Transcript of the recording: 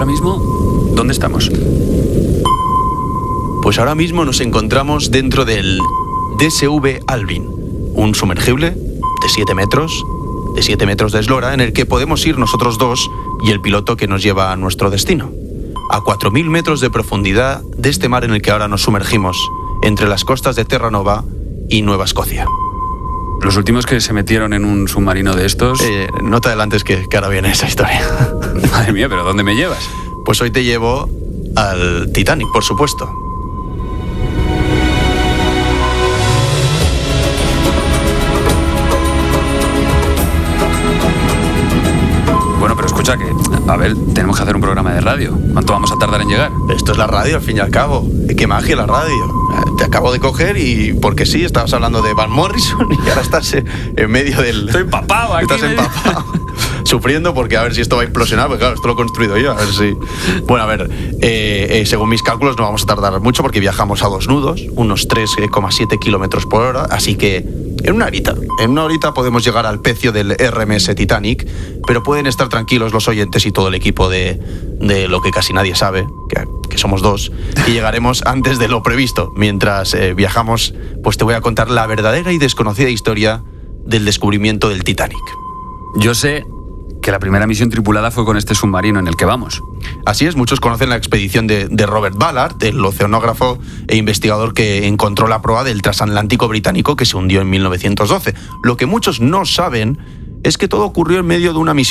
ahora mismo, ¿dónde estamos? Pues ahora mismo nos encontramos dentro del DSV Alvin, un sumergible de 7 metros de eslora, en el que podemos ir nosotros dos y el piloto que nos lleva a nuestro destino. A 4.000 metros de profundidad de este mar en el que ahora nos sumergimos, entre las costas de Terranova y Nueva Escocia. Los últimos que se metieron en un submarino de estos... No te adelantes que ahora viene esa historia. Madre mía, ¿pero dónde me llevas? Pues hoy te llevo al Titanic, por supuesto. Bueno, pero escucha que, a ver, tenemos que hacer un programa de radio. ¿Cuánto vamos a tardar en llegar? Esto es la radio, al fin y al cabo. ¡Qué magia la radio! Te acabo de coger y, porque sí, estabas hablando de Van Morrison y ahora estás en medio del... Estoy empapado aquí. Estás empapado. Sufriendo porque a ver si esto va a implosionar, porque claro, esto lo he construido yo, a ver si... Bueno, a ver, según mis cálculos no vamos a tardar mucho porque viajamos a 2 nudos, unos 3,7 kilómetros por hora, así que en una horita podemos llegar al pecio del RMS Titanic, pero pueden estar tranquilos los oyentes y todo el equipo de lo que casi nadie sabe, que somos 2, y llegaremos antes de lo previsto. Mientras viajamos, pues te voy a contar la verdadera y desconocida historia del descubrimiento del Titanic. Yo sé que la primera misión tripulada fue con este submarino en el que vamos. Así es, muchos conocen la expedición de Robert Ballard, el oceanógrafo e investigador que encontró la proa del transatlántico británico que se hundió en 1912. Lo que muchos no saben es que todo ocurrió en medio de una misión